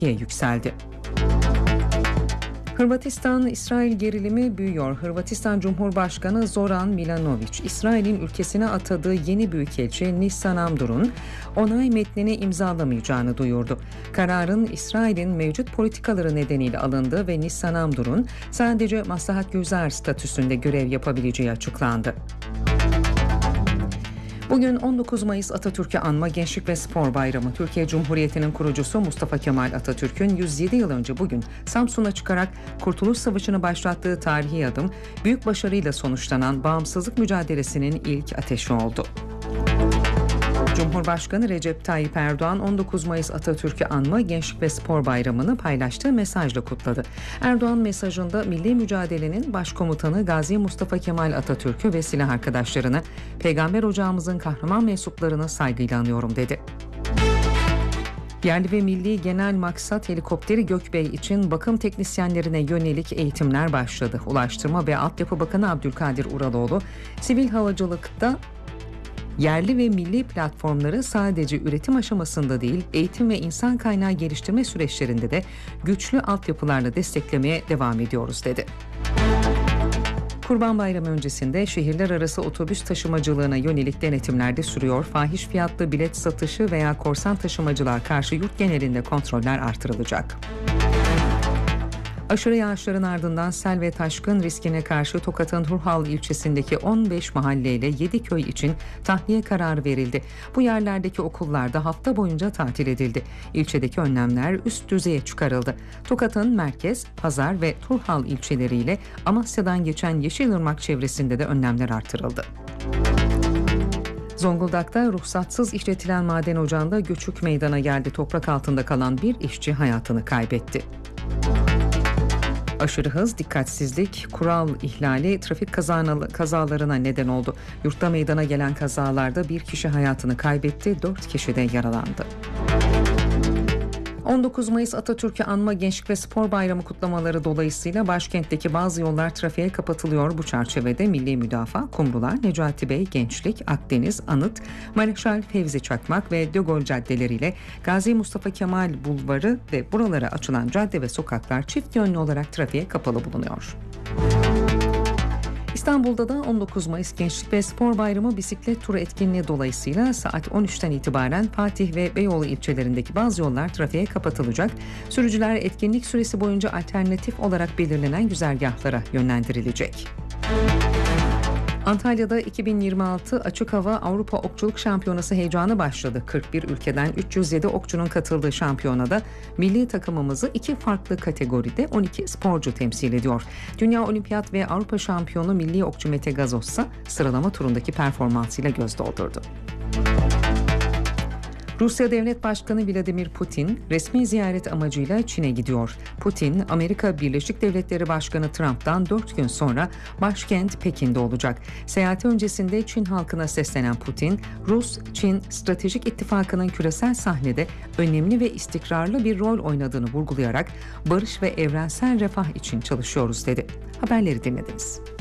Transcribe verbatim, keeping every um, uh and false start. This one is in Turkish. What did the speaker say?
yükseldi. Hırvatistan-İsrail gerilimi büyüyor. Hırvatistan Cumhurbaşkanı Zoran Milanović, İsrail'in ülkesine atadığı yeni büyükelçi Nissan Amdur'un onay metnini imzalamayacağını duyurdu. Kararın İsrail'in mevcut politikaları nedeniyle alındığı ve Nissan Amdur'un sadece maslahatgüzar statüsünde görev yapabileceği açıklandı. Bugün on dokuz Mayıs Atatürk'ü anma Gençlik ve Spor Bayramı. Türkiye Cumhuriyeti'nin kurucusu Mustafa Kemal Atatürk'ün yüz yedi yıl önce bugün Samsun'a çıkarak Kurtuluş Savaşı'nı başlattığı tarihi adım, büyük başarıyla sonuçlanan bağımsızlık mücadelesinin ilk ateşi oldu. Cumhurbaşkanı Recep Tayyip Erdoğan on dokuz Mayıs Atatürk'ü anma Gençlik ve Spor Bayramı'nı paylaştığı mesajla kutladı. Erdoğan mesajında milli mücadelenin başkomutanı Gazi Mustafa Kemal Atatürk'ü ve silah arkadaşlarını, Peygamber ocağımızın kahraman mensuplarını saygıyla anıyorum dedi. Yerli ve milli genel maksat helikopteri Gökbey için bakım teknisyenlerine yönelik eğitimler başladı. Ulaştırma ve Altyapı Bakanı Abdülkadir Uraloğlu, sivil havacılıkta yerli ve milli platformları sadece üretim aşamasında değil, eğitim ve insan kaynağı geliştirme süreçlerinde de güçlü altyapılarla desteklemeye devam ediyoruz dedi. Kurban Bayramı öncesinde şehirler arası otobüs taşımacılığına yönelik denetimler de sürüyor. Fahiş fiyatlı bilet satışı veya korsan taşımacılığa karşı yurt genelinde kontroller artırılacak. Aşırı yağışların ardından sel ve taşkın riskine karşı Tokat'ın Turhal ilçesindeki on beş mahalle ile yedi köy için tahliye kararı verildi. Bu yerlerdeki okullarda hafta boyunca tatil edildi. İlçedeki önlemler üst düzeye çıkarıldı. Tokat'ın merkez, pazar ve Turhal ilçeleriyle Amasya'dan geçen Yeşilırmak çevresinde de önlemler artırıldı. Zonguldak'ta ruhsatsız işletilen maden ocağında göçük meydana geldi. Toprak altında kalan bir işçi hayatını kaybetti. Aşırı hız, dikkatsizlik, kural ihlali trafik kazalarına neden oldu. Yurtta meydana gelen kazalarda bir kişi hayatını kaybetti, dört kişi de yaralandı. on dokuz Mayıs Atatürk'ü anma Gençlik ve Spor Bayramı kutlamaları dolayısıyla başkentteki bazı yollar trafiğe kapatılıyor. Bu çerçevede Milli Müdafaa, Kumrular, Necati Bey, Gençlik, Akdeniz, Anıt, Mareşal Fevzi Çakmak ve De Gaulle caddeleriyle Gazi Mustafa Kemal Bulvarı ve buralara açılan cadde ve sokaklar çift yönlü olarak trafiğe kapalı bulunuyor. İstanbul'da da on dokuz Mayıs Gençlik ve Spor Bayramı bisiklet turu etkinliği dolayısıyla saat on üçten itibaren Fatih ve Beyoğlu ilçelerindeki bazı yollar trafiğe kapatılacak. Sürücüler etkinlik süresi boyunca alternatif olarak belirlenen güzergahlara yönlendirilecek. Antalya'da iki bin yirmi altı Açık Hava Avrupa Okçuluk Şampiyonası heyecanı başladı. kırk bir ülkeden üç yüz yedi okçunun katıldığı şampiyonada milli takımımızı iki farklı kategoride on iki sporcu temsil ediyor. Dünya Olimpiyat ve Avrupa Şampiyonu milli okçu Mete Gazoz ise sıralama turundaki performansıyla göz doldurdu. Rusya Devlet Başkanı Vladimir Putin resmi ziyaret amacıyla Çin'e gidiyor. Putin, Amerika Birleşik Devletleri Başkanı Trump'tan dört gün sonra başkent Pekin'de olacak. Seyahati öncesinde Çin halkına seslenen Putin, Rus-Çin Stratejik İttifakı'nın küresel sahnede önemli ve istikrarlı bir rol oynadığını vurgulayarak barış ve evrensel refah için çalışıyoruz dedi. Haberleri dinlediniz.